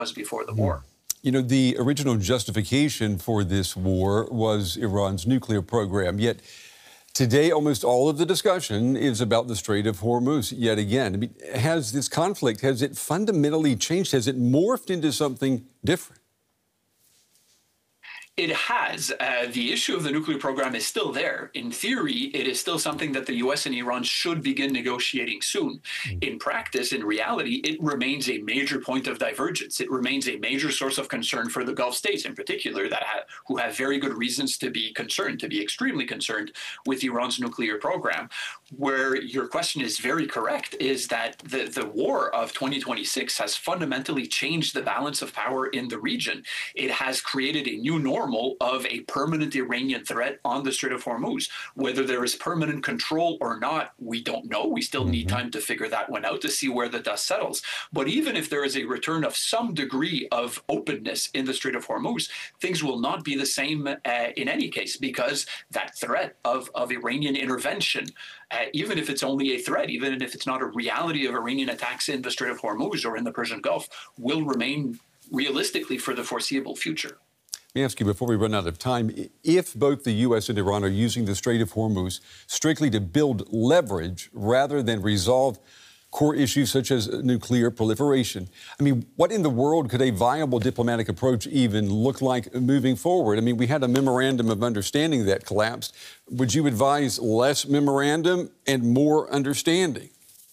was before the war. You know, the original justification for this war was Iran's nuclear program, yet today almost all of the discussion is about the Strait of Hormuz yet again. I mean, has this conflict, has it fundamentally changed? Has it morphed into something different? It has. The issue of the nuclear program is still there. In theory, it is still something that the U.S. and Iran should begin negotiating soon. In practice, in reality, it remains a major point of divergence. It remains a major source of concern for the Gulf states in particular, who have very good reasons to be concerned, to be extremely concerned with Iran's nuclear program. Where your question is very correct is that the war of 2026 has fundamentally changed the balance of power in the region. It has created a new normal of a permanent Iranian threat on the Strait of Hormuz. Whether there is permanent control or not, we don't know. We still need time to figure that one out to see where the dust settles. But even if there is a return of some degree of openness in the Strait of Hormuz, things will not be the same in any case, because that threat of Iranian intervention, even if it's only a threat, even if it's not a reality of Iranian attacks in the Strait of Hormuz or in the Persian Gulf, will remain realistically for the foreseeable future. Let me ask you, before we run out of time, if both the U.S. and Iran are using the Strait of Hormuz strictly to build leverage rather than resolve core issues such as nuclear proliferation, I mean, what in the world could a viable diplomatic approach even look like moving forward? I mean, we had a memorandum of understanding that collapsed. Would you advise less memorandum and more understanding?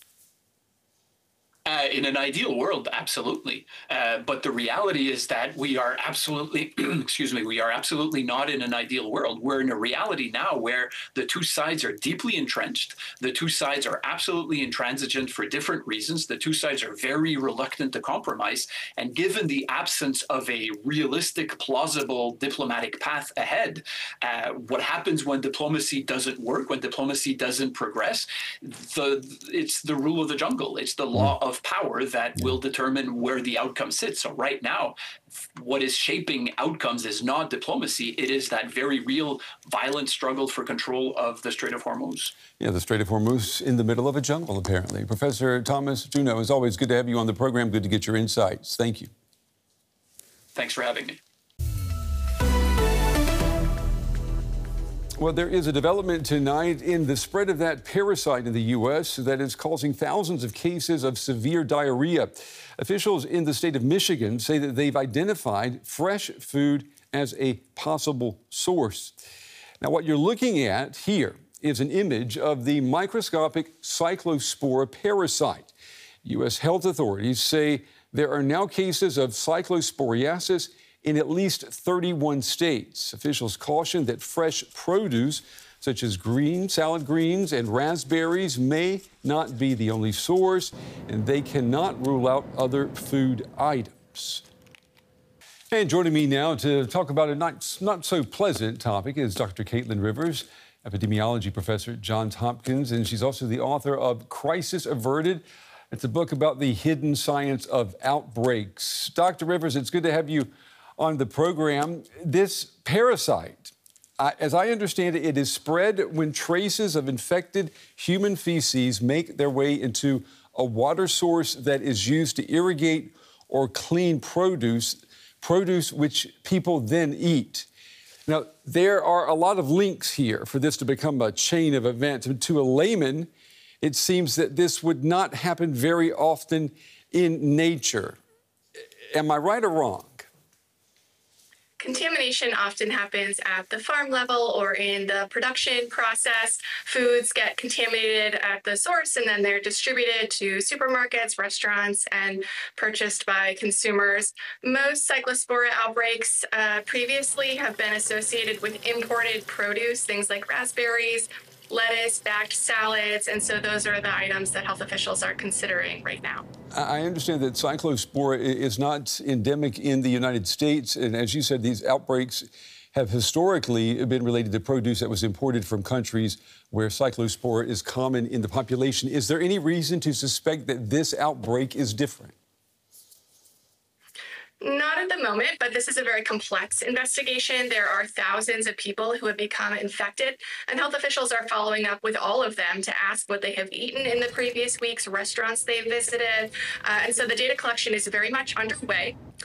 In an ideal world, absolutely. But the reality is that we are absolutely, we are absolutely not in an ideal world. We're in a reality now where the two sides are deeply entrenched. The two sides are absolutely intransigent for different reasons. The two sides are very reluctant to compromise. And given the absence of a realistic, plausible diplomatic path ahead, what happens when diplomacy doesn't work, when diplomacy doesn't progress, it's the rule of the jungle. It's the law of power that will determine where the outcome sits. So right now, what is shaping outcomes is not diplomacy. It is that very real, violent struggle for control of the Strait of Hormuz. Yeah, the Strait of Hormuz in the middle of a jungle, apparently. Professor Thomas Juneau, it's always good to have you on the program. Good to get your insights. Thank you. Thanks for having me. Well, there is a development tonight in the spread of that parasite in the U.S. that is causing thousands of cases of severe diarrhea. Officials in the state of Michigan say that they've identified fresh food as a possible source. Now, what you're looking at here is an image of the microscopic cyclospora parasite. U.S. health authorities say there are now cases of cyclosporiasis in at least 31 states. Officials caution that fresh produce, such as salad greens and raspberries, may not be the only source, and they cannot rule out other food items. And joining me now to talk about a not so pleasant topic is Dr. Caitlin Rivers, epidemiology professor at Johns Hopkins, and she's also the author of Crisis Averted. It's a book about the hidden science of outbreaks. Dr. Rivers, it's good to have you on the program. This parasite, as I understand it, it is spread when traces of infected human feces make their way into a water source that is used to irrigate or clean produce which people then eat. Now, there are a lot of links here for this to become a chain of events. To a layman, it seems that this would not happen very often in nature. Am I right or wrong? Contamination often happens at the farm level or in the production process. Foods get contaminated at the source and then they're distributed to supermarkets, restaurants, and purchased by consumers. Most cyclospora outbreaks previously have been associated with imported produce, things like raspberries, lettuce, bagged salads, and so those are the items that health officials are considering right now. I understand that cyclospora is not endemic in the United States, and as you said, these outbreaks have historically been related to produce that was imported from countries where cyclospora is common in the population. Is there any reason to suspect that this outbreak is different? Not at the moment, but this is a very complex investigation. There are thousands of people who have become infected, and health officials are following up with all of them to ask what they have eaten in the previous weeks, restaurants they've visited. And so the data collection is very much underway.